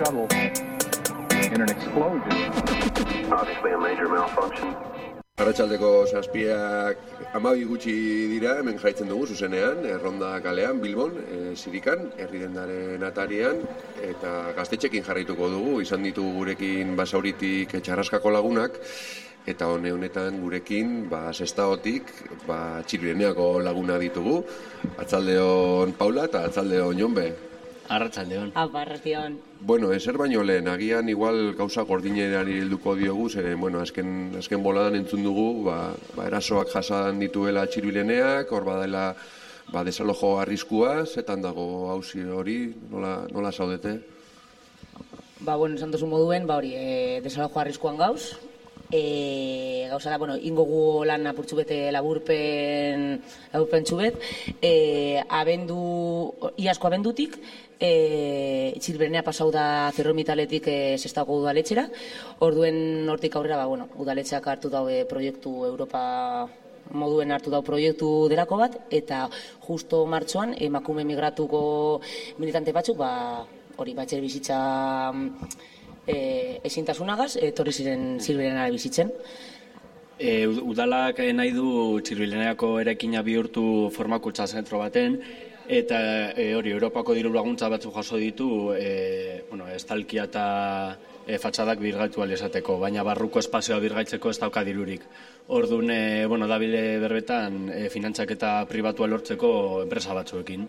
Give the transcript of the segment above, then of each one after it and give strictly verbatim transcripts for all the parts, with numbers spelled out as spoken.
trouble in an explosion. Obviously a major malfunction. Arratsaldeko zazpiak hamabi gutxi dira, hemen jaitzen dugu zuzenean, Erronda kalean, Bilbon, e, Sirikan, herri dendaren atarian, eta gaztetxekin jarraituko dugu, izan ditugu gurekin Basauritik Txarraskako lagunak, eta hone honetan gurekin, ba, Sestaotik, ba, Txirbireneako laguna ditugu, Arratsaldeon Paula eta Arratsaldeon Jonbe. Arratsaldeon. Apa, arratsaldeon. Bueno, ezer baino lehen, agian igual gauza gordinerari helduko diogu, zeren, bueno, azken, azken boladan entzun dugu, ba, ba erasoak jasan dituela Txirbileneak, hor badela ba, desalojo arriskua, zetan dago auzi hori, nola, nola zaudete? Ba, bueno, esan duzu moduen, ba hori, e, desalojo arriskuan gauz, e, gauza da, bueno, ingo gu lan apurtzu bete laburpen, laburpen txubet, e, abendu, iasko abendutik, E, Txirbirenea pasau da Ferromitaletik e, Sestaoko udaletxera. Orduen hortik aurrera, ba, bueno, udaletxeak hartu daue proiektu Europa moduen hartu dau proiektu delako bat, eta justo martxoan emakume migratuko militante batzuk, ba, hori batxer bizitza e, ezintasunagaz, etorri ziren Txirbirenera bizitzen. E, udalak nahi du Txirbileneako eraikina bihurtu formakuntza zentro baten, eta e, hori, Europako diru laguntza batzu jaso ditu, e, bueno, estalkia eta e, fatxadak birgaitu alizateko, baina barruko espazioa birgaitzeko ez dauka dirurik. Orduan, e, bueno, dabile berbetan, e, finantzaketa pribatua lortzeko enpresa batzuekin.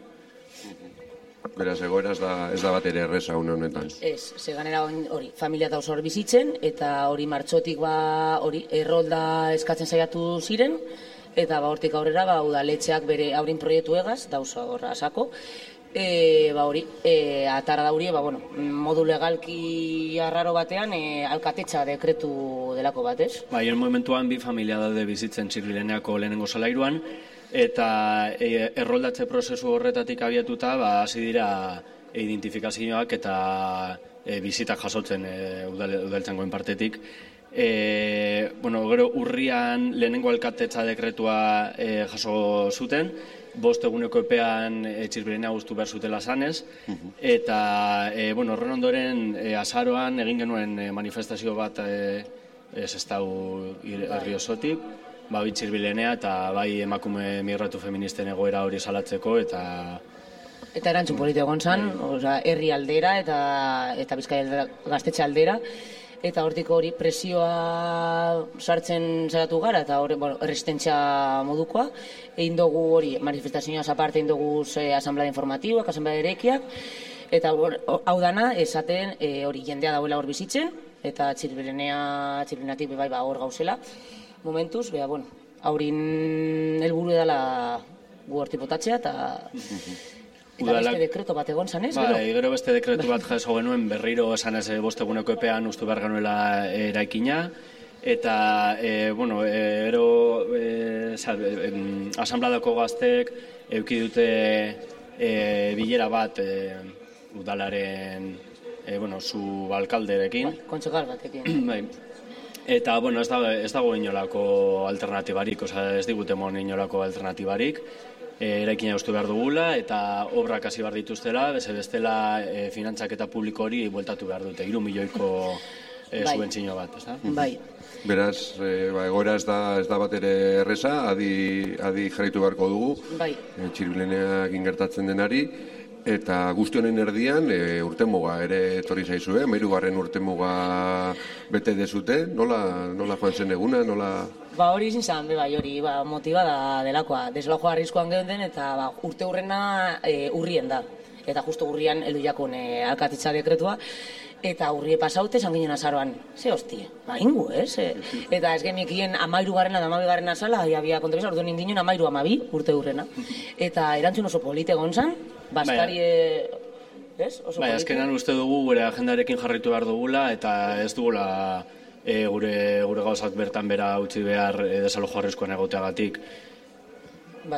Beraz, egoera ez da, ez da bat ere erreza une honetan. Ez, zeganera hori, familia eta oso hor bizitzen, eta hori martxotik ba, hori, errolda eskatzen saiatu ziren, eta ba hortik aurrera ba udaletxeak bere aurin proiektu egaz, dauza horra asako. E, ba hori, e, atara da hori, ba bueno, modu legalki arraro batean e, alkatetxa dekretu delako bat, ez? Ba, hien momentuan bi familia daude bizitzen Txirbileneako lehenengo solairuan, eta e, erroldatze prozesu horretatik abiatuta, ba hasi dira identifikazioak eta e, bizitak jasotzen e, udaltzaingoen partetik. E, bueno, gero urrian lehenengo alkatetza dekretua e, jaso zuten, bost eguneko epean e, Txirbirenea guztu behar zutela zanez, eta e, bueno, horren ondoren e, azaroan egin genuen e, manifestazio bat e, e, Sestao herri osotik, bai Txirbilenea eta bai emakume migratu feministen egoera hori salatzeko, eta Eta erantzun politiko egon zan, osea, herri aldera eta, eta Bizkaia gaztetxe aldera, eta hortiko hori presioa sartzen zeratu gara, eta hori, bueno, erresistentzia modukoa, egin dugu hori, manifestazioaz aparte egin dugu asamblea informatiboak, asamblea erekiak, eta hau dana, esaten e, hori jendea dauela hor bizitzen, eta Txirbirenea, Txirbireneatik bai ba hor gauzela, momentuz, beha, bueno, haurin helburu edala gu horti botatzea, eta... Eta beste dekreto bat egon zan, ez? Ba, gero beste dekretu bat jaso genuen berriro esan ez bosteguneko epean ustu behar genuela eraikina, eta, e, bueno, e, gero e, e, asambladako gaztek eduki dute e, bilera bat e, udalaren, e, bueno, zu alkalderekin. Bai, kontsegal batekin. Bai. Eta, bueno, ez dago, ez dago inolako alternatibarik, oza, ez digutemon inolako alternatibarik. E, eraikina ustu behar dugula, eta obrak hasi behar dituztela, beze bestela e, finantzaketa publiko hori bueltatu behar dute, hiru milioiko e, bai. subentzio bat, ez da? Bai. Beraz, e, ba, egoera ez da, ez da bat ere erreza, adi, adi jarraitu beharko dugu, bai. e, Txirbileneak ingertatzen denari, eta guzti honen erdian e, urtemuga ere etorri zaizue, hamahirugarren urtemuga bete dezute, nola, nola joan zen eguna, nola... Ba hori izin zan, be bai, hori ba, motiba da delakoa. Desalojo arriskoan geunden eta ba, urte hurrena e, urrien da. Eta justo urrian heldu jakon e, alkatetza dekretua. Eta urrie pasaute esan ginen azaroan. Ze hostie, ba ingu, ez? E, eta ez genikien amairu garrena da amabi garrena zala, había kontrobisa, orduan indinen amairu amabi urte hurrena. Eta erantzun oso polite gontzan, baskari... Ez? Oso bai, azkenan uste dugu gure agendarekin jarraitu behar dugula, eta ez dugula... E, gure, gure gauzak bertan bera utzi behar e, desalojo arriskoan egoteagatik. Bai.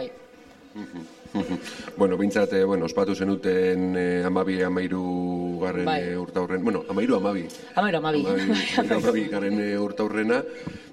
Bueno, bintzat, bueno, ospatu zenuten eh, amabi, amairu garren bai. urtaurren, bueno, amairu, amabi. Amairu, amabi. Amairu, amabi garren urtaurrena,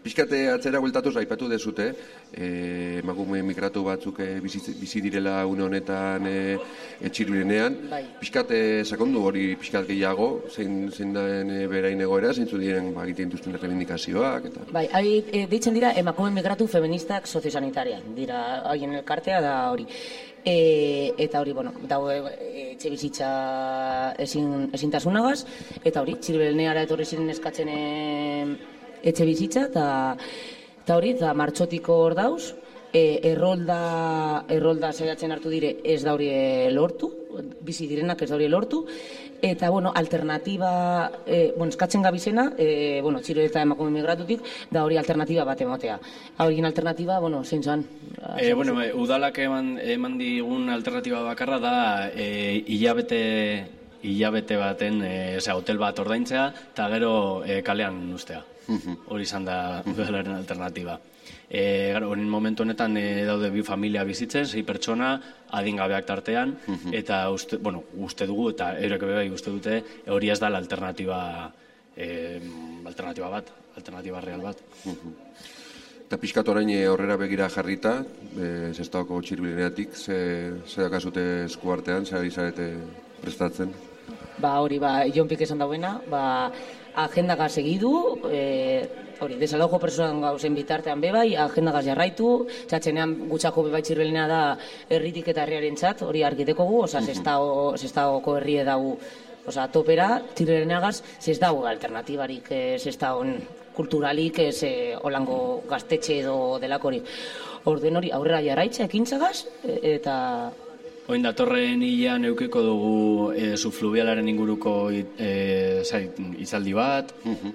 Pixkate atzera bueltatuz aipatu dezute, eh, emakume migratu batzuk eh, bizi, bizi direla une honetan eh, Txirbilenean. Bai. Pixkate sakondu hori pixkat gehiago, zein, zein den e, berain egoera, zeintzu diren ba, egiten dituzten errebindikazioak. Eta... Bai, hai, e, deitzen dira emakume migratu feministak soziosanitarian, dira haien elkartea da hori. E, eta hori, bueno, dago etxe bizitza ezin, ezintasunagaz, eta hori, Txirbileneara etorri ziren eskatzen e, etxe bizitza, eta eta hori, eta martxotiko hor dauz, e, errolda, errolda saiatzen hartu dire ez da hori lortu, bizi direnak ez da hori lortu, eta, bueno, alternatiba, e, bueno, eskatzen gabizena, e, bueno, Txirre eta emakume migratutik, da hori alternatiba bat ematea. Horien alternatiba, bueno, zein zan? E, bueno, udalak eman, eman digun alternatiba bakarra da e, hilabete, hilabete baten, e, eza, hotel bat ordaintzea, eta gero e, kalean ustea. Hori izan da udalaren alternatiba. E, Horen momentu honetan e, daude bi familia bizitzen, sei pertsona, adingabeak tartean, eta uste, bueno, uste dugu, eta eurek bai uste dute, hori ez da alternatiba, e, alternatiba bat, alternatiba real bat. Eta pixkat orain horrera begira jarrita, e, Sestaoko Txirbileneatik, ze, ze dakazute eskuartean, ze ari zarete prestatzen? Ba hori, ba, Jonpik esan dauena, ba, agendaga segidu, e, hori, desalojo personan gauzen bitartean bebai, agendagaz jarraitu, txatzenean gutxako bebai Txirbilenea da herritik eta herriaren txat, hori argiteko gu, oza, Sestaoko herrie dau, oza, topera, Txirbileneagaz, ez dago alternatibarik, ez dago kulturalik, ez holango gaztetxe edo delakorik. Orden hori, aurrera jarraitza ekintzagaz, eta... Oin datorren hilean eukiko dugu e, subfluvialaren inguruko e, zait, itzaldi bat. Uh-huh.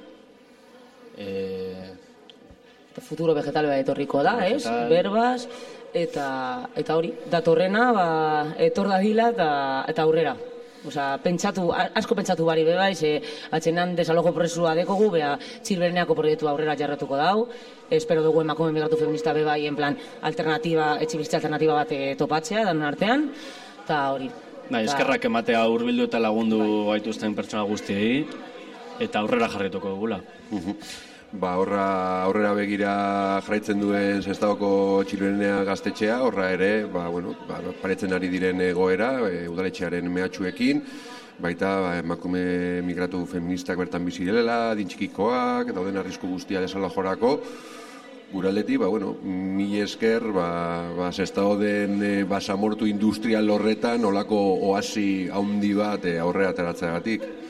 e, Futuro vegetal bat etorriko da, ez? Berbaz, eta, eta hori, datorrena, ba, etor dadila eta, eta aurrera. Osa, pentsatu, asko pentsatu bari beba, ze atzenan desalojo prozesua dekogu, bea Txirbileneako proiektu aurrera jarratuko dau, espero dugu emakume migratu feminista beba, en plan, alternativa, etxibizitza alternativa bat topatzea, danon artean, eta hori. Bai, eskerrak ematea hurbildu eta lagundu gaituzten pertsona guztiei, eta aurrera jarrituko dugula. Ba, horra, aurrera begira jarraitzen duen Sestaoko Txirbilenea gaztetxea, horra ere, ba, bueno, ba, paretzen ari diren egoera, e, udaletxearen mehatxuekin, baita ba, emakume migratu feministak bertan bizi direla, dintxikikoak, dauden arrisku guztia desalojorako, guraldeti, ba, bueno, mil esker, ba, ba, Sestao den e, basamortu industrial horretan, olako oasi haundi bat e, aurrera ateratzeagatik.